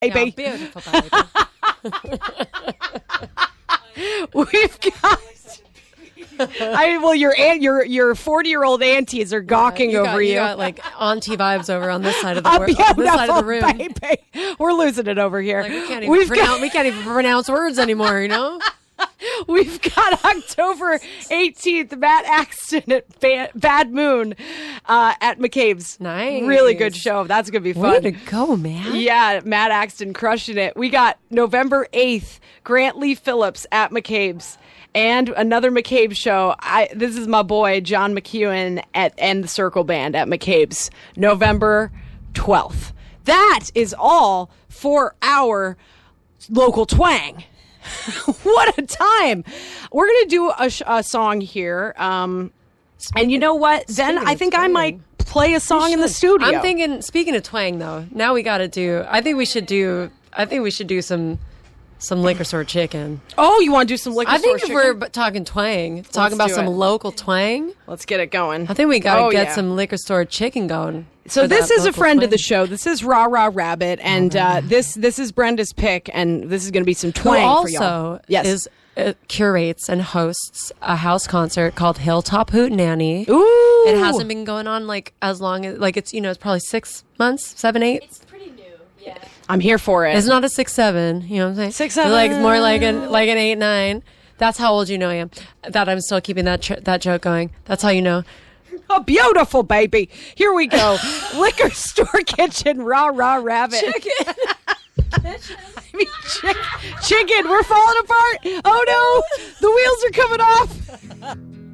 baby. Beautiful baby. We've got. Your 40-year-old aunties are gawking over you. You got like auntie vibes over on this side of the room. Baby. We're losing it over here. Like we can't even pronounce words anymore, you know? We've got October 18th, Matt Axton at Bad Moon at McCabe's. Nice. Really good show. That's going to be fun. Way to go, man. Yeah, Matt Axton crushing it. We got November 8th, Grant Lee Phillips at McCabe's. And another McCabe show. This is my boy, John McEwen and the Circle Band at McCabe's, November 12th. That is all for our local twang. What a time. We're going to do a song here. And you know what? Then I think I might play a song in the studio. I'm thinking, speaking of twang, though, now we got to do, I think we should do some liquor store chicken. Oh, you want to do some liquor store chicken? I think if we're talking twang, talking about some local twang. Let's get it going. I think we got to get some liquor store chicken going. So this is a friend of the show. This is Rah Rah Rabbit, and this is Brenda's pick, and this is going to be some twang for y'all. Yes. Curates and hosts a house concert called Hilltop Hootenanny. Ooh. It hasn't been going on like as long as it's it's probably 6 months, 7, 8. It's pretty new. Yeah. I'm here for it. It's not a 6, 7. You know what I'm saying? 6, 7. Like more like an 8, 9. That's how old you know I am. That I'm still keeping that joke going. That's how you know. Oh, beautiful, baby. Here we go. Liquor store kitchen, Rah Rah Rabbit. Chicken. Chicken. We're falling apart. Oh no, the wheels are coming off.